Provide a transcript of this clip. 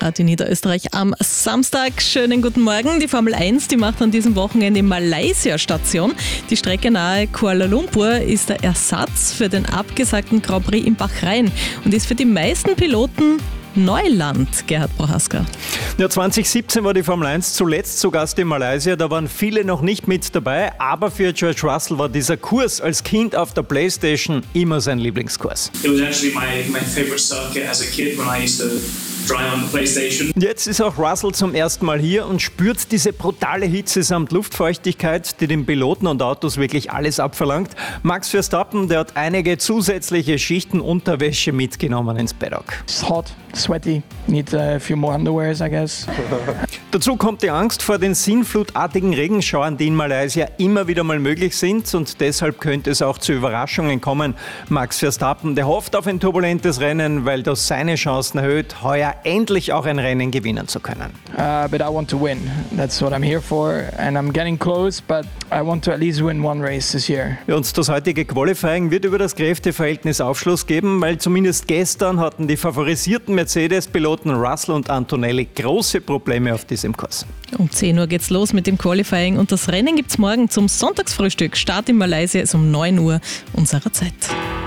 Radio Niederösterreich am Samstag. Schönen guten Morgen. Die Formel 1, die macht an diesem Wochenende Malaysia Station. Die Strecke nahe Kuala Lumpur ist der Ersatz für den abgesagten Grand Prix in Bahrain und ist für die meisten Piloten Neuland, Gerhard Prohaska. Ja, 2017 war die Formel 1 zuletzt zu Gast in Malaysia. Da waren viele noch nicht mit dabei, aber für George Russell war dieser Kurs als Kind auf der Playstation immer sein Lieblingskurs. It was actually my favorite circuit as a kid when I used to drive on the PlayStation. Jetzt ist auch Russell zum ersten Mal hier und spürt diese brutale Hitze samt Luftfeuchtigkeit, die den Piloten und Autos wirklich alles abverlangt. Max Verstappen, der hat einige zusätzliche Schichten Unterwäsche mitgenommen ins Paddock. It's hot, sweaty, need a few more underwears, I guess. Dazu kommt die Angst vor den sinnflutartigen Regenschauern, die in Malaysia immer wieder mal möglich sind, und deshalb könnte es auch zu Überraschungen kommen. Max Verstappen, der hofft auf ein turbulentes Rennen, weil das seine Chancen erhöht, heuer endlich auch ein Rennen gewinnen zu können. But I want to win. That's what I'm here for, and I'm getting close, but I want to at least win one race this year. Und das heutige Qualifying wird über das Kräfteverhältnis Aufschluss geben, weil zumindest gestern hatten die favorisierten Mercedes-Piloten Russell und Antonelli große Probleme auf diesem Kurs. Um 10 Uhr geht's los mit dem Qualifying und das Rennen gibt's morgen zum Sonntagsfrühstück. Start in Malaysia ist um 9 Uhr unserer Zeit.